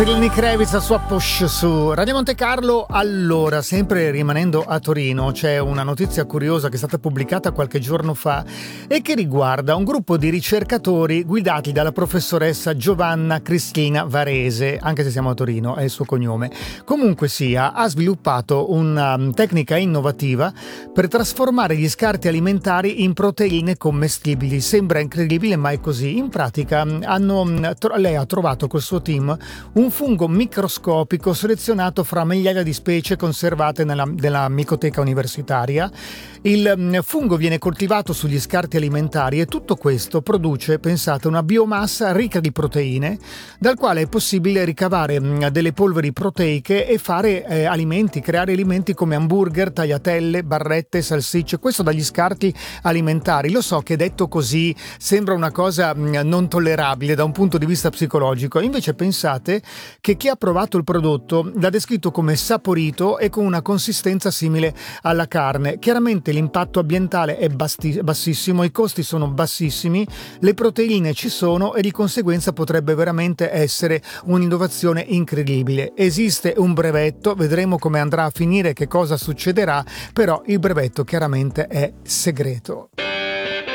Lenny Kravitz a Swap Push su Radio Monte Carlo. Allora, sempre rimanendo a Torino, c'è una notizia curiosa che è stata pubblicata qualche giorno fa e che riguarda un gruppo di ricercatori guidati dalla professoressa Giovanna Cristina Varese, anche se siamo a Torino, è il suo cognome. Comunque sia, ha sviluppato una tecnica innovativa per trasformare gli scarti alimentari in proteine commestibili. Sembra incredibile, ma è così. In pratica lei ha trovato col suo team un fungo microscopico selezionato fra migliaia di specie conservate nella micoteca universitaria. Il fungo viene coltivato sugli scarti alimentari e tutto questo produce, pensate, una biomassa ricca di proteine, dal quale è possibile ricavare delle polveri proteiche e fare creare alimenti come hamburger, tagliatelle, barrette, salsicce. Questo dagli scarti alimentari. Lo so che detto così sembra una cosa non tollerabile da un punto di vista psicologico, invece pensate che chi ha provato il prodotto l'ha descritto come saporito e con una consistenza simile alla carne. Chiaramente l'impatto ambientale è bassissimo, i costi sono bassissimi, le proteine ci sono e di conseguenza potrebbe veramente essere un'innovazione incredibile. Esiste un brevetto, vedremo come andrà a finire, che cosa succederà, però il brevetto chiaramente è segreto.